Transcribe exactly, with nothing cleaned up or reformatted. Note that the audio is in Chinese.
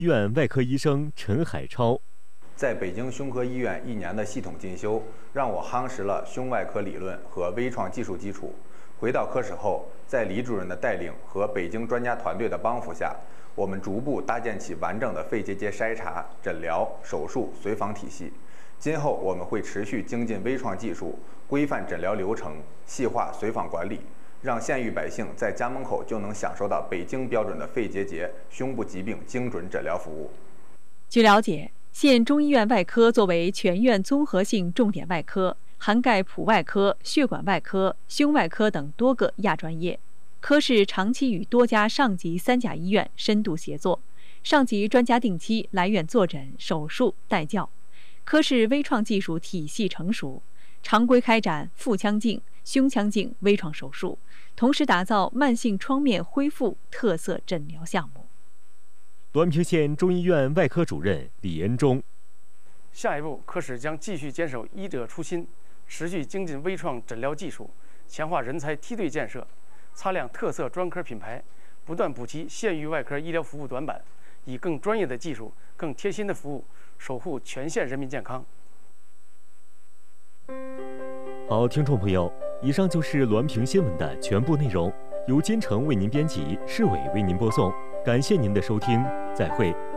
医院外科医生陈海超。 在北京胸科医院一年的系统进修，让我夯实了胸外科理论和微创技术基础。回到科室后，在李主任的带领和北京专家团队的帮扶下，我们逐步搭建起完整的肺结节筛查、诊疗、手术、随访体系。今后我们会持续精进微创技术，规范诊疗流程，细化随访管理，让县域百姓在家门口就能享受到北京标准的肺结节、胸部疾病精准诊疗服务。 据了解，县中医院外科作为全院综合性重点外科，涵盖普外科、血管外科、胸外科等多个亚专业。科室长期与多家上级三甲医院深度协作，上级专家定期来院坐诊、手术、带教。科室微创技术体系成熟，常规开展腹腔镜、胸腔镜微创手术，同时打造慢性创面恢复特色诊疗项目。 滦平县中医院外科主任李延忠。 下一步，科室将继续坚守医者初心，持续精进微创诊疗技术，强化人才梯队建设，擦亮特色专科品牌，不断补齐县域外科医疗服务短板，以更专业的技术、更贴心的服务，守护全县人民健康。 好，听众朋友，以上就是滦平新闻的全部内容，由金城为您编辑，市委为您播送。感谢您的收听，再会。